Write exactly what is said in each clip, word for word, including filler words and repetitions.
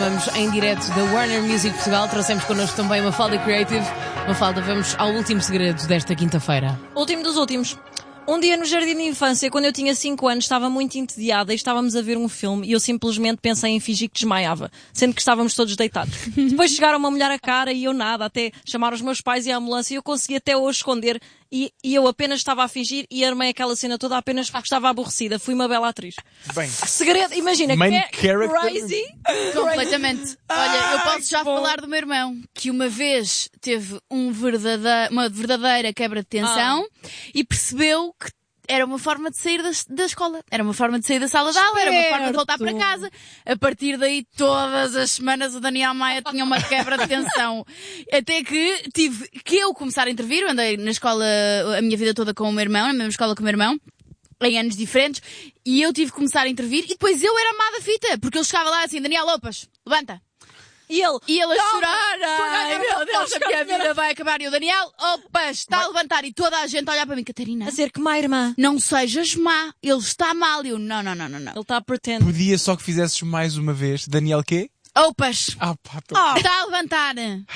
falamos em direto da Warner Music Portugal. Trouxemos connosco também uma Mafalda Creative. Mafalda, vamos ao último segredo desta quinta-feira. Último dos últimos. Um dia no jardim de infância, quando eu tinha cinco anos, estava muito entediada e estávamos a ver um filme e eu simplesmente pensei em fingir que desmaiava, sendo que estávamos todos deitados. Depois chegaram a molhar a cara e eu nada, até chamar os meus pais e a ambulância, e eu consegui até hoje esconder e, e eu apenas estava a fingir e armei aquela cena toda apenas porque estava aborrecida. Fui uma bela atriz. Bem, Segredo, imagina, main que é character. crazy. Completamente. Olha, eu posso já falar do meu irmão, que uma vez teve um verdade... uma verdadeira quebra de tensão ah. e percebeu que era uma forma de sair da, da escola. Era uma forma de sair da sala de aula, era uma forma de voltar para casa. A partir daí, todas as semanas, o Daniel Maia tinha uma quebra de tensão. Até que tive que eu começar a intervir. Eu andei na escola a minha vida toda com o meu irmão, na mesma escola com o meu irmão, em anos diferentes, e eu tive que começar a intervir, e depois eu era amada fita, porque ele chegava lá assim, Daniel Lopas, levanta. E ele, e ele a Calma, chorar, ai meu Deus, a minha vida vai acabar. E o Daniel, opa, está a levantar, e toda a gente a olhar para mim, Catarina, A dizer que má irmã. não sejas má, ele está mal. E eu, não, não, não, não, não. Ele está a pretender. Podia só que fizesses mais uma vez. Daniel quê? Opas, Ah pá, tô... Ah. está a levantar.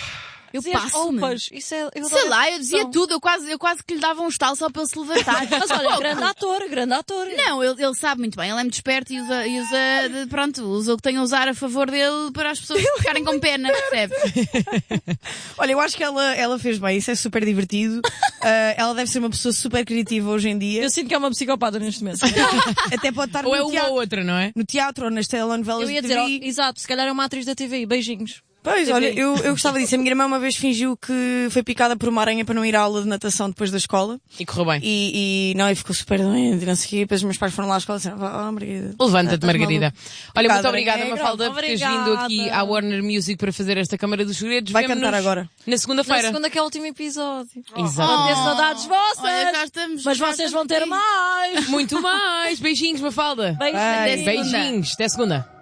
Eu Dizer passo-me. opas, isso é, eu Sei dou lá, eu dizia atenção. tudo, eu quase, eu quase que lhe dava um estalo só para ele se levantar. Mas olha, grande ator, grande ator. Não, ele, ele sabe muito bem, ele é muito esperto e usa, e usa de- pronto, usa o que tem a usar a favor dele para as pessoas ficarem com pena, percebe? Olha, eu acho que ela, ela fez bem, isso é super divertido. Ah, ela deve ser uma pessoa super criativa hoje em dia. Eu sinto que é uma psicopata neste momento. Até pode estar Ou é no uma teatro, ou outra, não é? no teatro ou nas telenovelas Eu ia de dizer, T V. oh, exato, se calhar é uma atriz da T V I. Beijinhos. Pois, T V. olha, eu, eu gostava disso. A minha irmã uma vez fingiu que foi picada por uma aranha para não ir à aula de natação depois da escola. E correu bem. E, e não, e ficou super doente, e não sei o quê. Depois os meus pais foram lá à escola e disseram, oh, Margarida. Levanta-te, estás Margarida. maluco. Olha, muito Obrigada. obrigada, É, Mafalda, por teres vindo obrigada. aqui à Warner Music para fazer esta Câmara dos Segredos. Vai Vemo-nos cantar agora. Na Na segunda-feira. segunda que é o último episódio. Exato. Vou ter saudades vossas. Olha, cá estamos. Mas cá vocês estamos vão ter aqui. mais. Muito mais. Beijinhos, Mafalda. Beijos. Bye. Até segunda. Beijinhos. Até segunda.